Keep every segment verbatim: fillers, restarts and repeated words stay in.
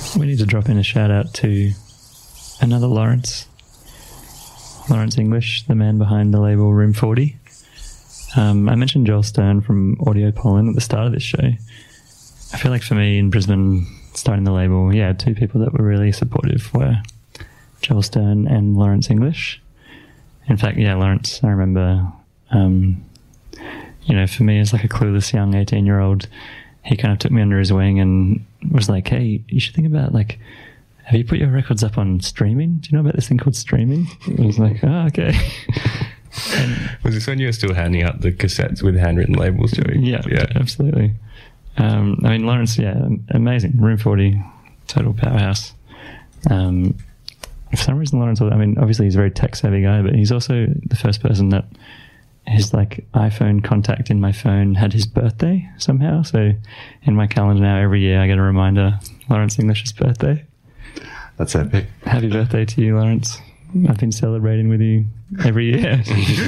We need to drop in a shout out to another Lawrence, Lawrence English, the man behind the label Room forty. Um, I mentioned Joel Stern from Audio Pollen at the start of this show. I feel like for me in Brisbane, starting the label, yeah, two people that were really supportive were Joel Stern and Lawrence English. In fact, yeah, Lawrence, I remember, um, you know, for me as like a clueless young eighteen-year-old, he kind of took me under his wing and was like, hey, you should think about, like, have you put your records up on streaming? Do you know about this thing called streaming? I was like, oh, okay. And, was this when you were still handing out the cassettes with handwritten labels, Joey? Yeah, yeah, absolutely. Um, I mean, Lawrence, yeah, amazing. Room forty, total powerhouse. Um, for some reason, Lawrence, I mean, obviously he's a very tech-savvy guy, but he's also the first person that his, like, iPhone contact in my phone had his birthday somehow. So in my calendar now, every year I get a reminder, Lawrence English's birthday. That's epic. Happy birthday to you, Lawrence. I've been celebrating with you every year.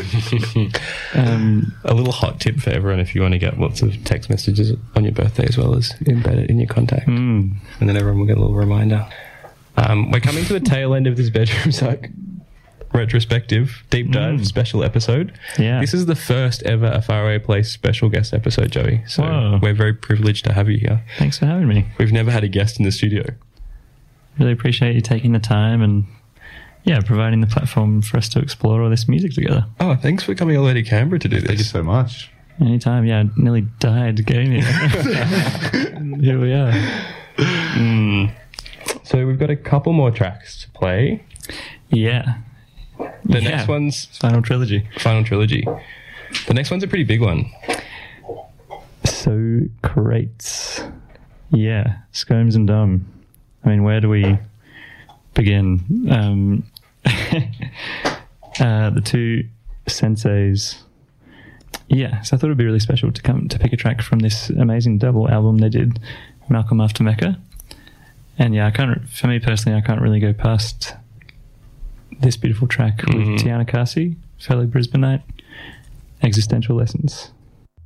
um, a little hot tip for everyone if you want to get lots of text messages on your birthday as well as embed it in your contact. Mm. And then everyone will get a little reminder. Um, we're coming to the tail end of this Bedroom Psych retrospective deep dive mm. special episode. Yeah. This is the first ever A Faraway Place special guest episode, Joey. So Whoa. We're very privileged to have you here. Thanks for having me. We've never had a guest in the studio. Really appreciate you taking the time and yeah, providing the platform for us to explore all this music together. Oh, thanks for coming all the way to Canberra to do this. Thank you so much. Anytime, yeah. I nearly died getting here. Here we are. Mm. So we've got a couple more tracks to play. Yeah. The yeah. next one's... Final Trilogy. Final Trilogy. The next one's a pretty big one. So great. Yeah. Scomes and Dumb. I mean, where do we begin? Um, uh, the two senseis. Yeah, so I thought it would be really special to come to pick a track from this amazing double album they did, Malcolm After Mecca. And yeah, I can't. For me personally, I can't really go past this beautiful track mm-hmm. with Tiana Kasi, fellow Brisbaneite, Existential Lessons.